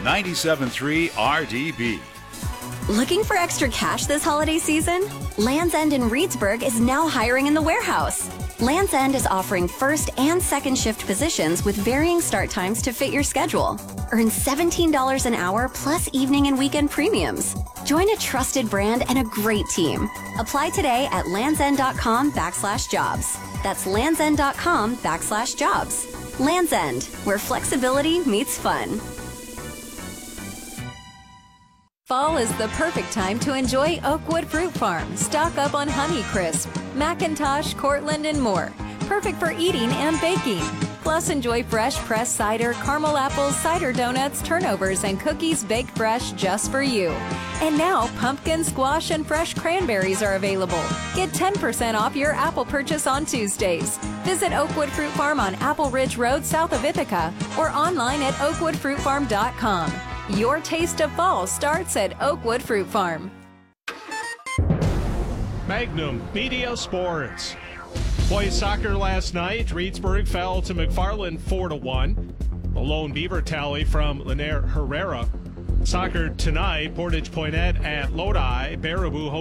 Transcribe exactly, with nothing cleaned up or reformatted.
ninety-seven point three R D B. Looking for extra cash this holiday season? Land's End in Reedsburg is now hiring in the warehouse. Land's End is offering first and second shift positions with varying start times to fit your schedule. Earn seventeen dollars an hour plus evening and weekend premiums. Join a trusted brand and a great team. Apply today at landsend.com backslash jobs. That's landsend.com backslash jobs. Land's End, where flexibility meets fun. Fall is the perfect time to enjoy Oakwood Fruit Farm. Stock up on Honeycrisp, Macintosh, Cortland, and more. Perfect for eating and baking. Plus, enjoy fresh pressed cider, caramel apples, cider donuts, turnovers, and cookies baked fresh just for you. And now, pumpkin, squash, and fresh cranberries are available. Get ten percent off your apple purchase on Tuesdays. Visit Oakwood Fruit Farm on Apple Ridge Road south of Ithaca or online at oakwood fruit farm dot com. Your taste of fall starts at Oakwood Fruit Farm. Magnum Media Sports. Boys soccer last night. Reedsburg fell to McFarland four to one. The lone Beaver tally from Linaire Herrera. Soccer tonight. Portage Poinet at Lodi. Baraboo